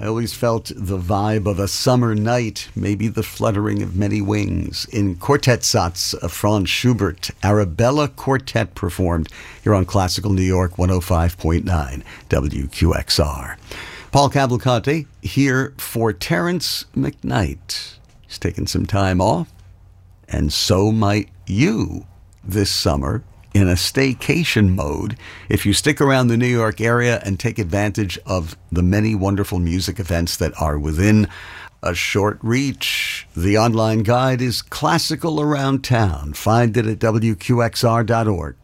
I always felt the vibe of a summer night, maybe the fluttering of many wings. In Quartettsatz, Franz Schubert, Arabella Quartet performed here on Classical New York 105.9 WQXR. Paul Cavalcante here for Terrence McKnight. He's taken some time off, and so might you this summer in a staycation mode if you stick around the New York area and take advantage of the many wonderful music events that are within a short reach. The online guide is Classical Around Town. Find it at WQXR.org.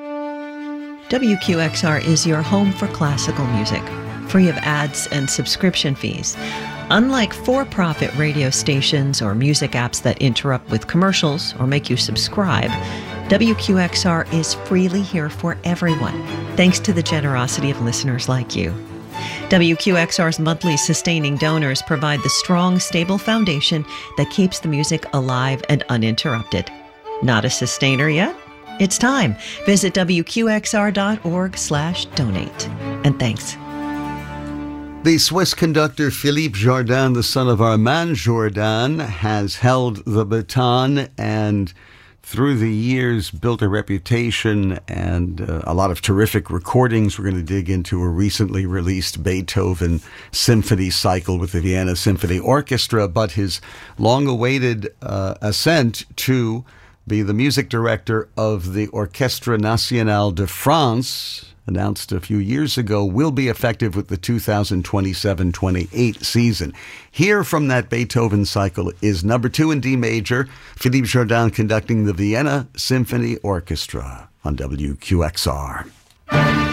WQXR is your home for classical music, free of ads and subscription fees. Unlike for-profit radio stations or music apps that interrupt with commercials or make you subscribe, WQXR is freely here for everyone, thanks to the generosity of listeners like you. WQXR's monthly sustaining donors provide the strong, stable foundation that keeps the music alive and uninterrupted. Not a sustainer yet? It's time. Visit WQXR.org/donate. And thanks. The Swiss conductor Philippe Jordan, the son of Armand Jordan, has held the baton and through the years built a reputation and a lot of terrific recordings. We're going to dig into a recently released Beethoven symphony cycle with the Vienna Symphony Orchestra, but his long-awaited ascent to be the music director of the Orchestre Nationale de France, announced a few years ago, will be effective with the 2027-28 season. Here from that Beethoven cycle is number 2 in D major, Philippe Jordan conducting the Vienna Symphony Orchestra on WQXR.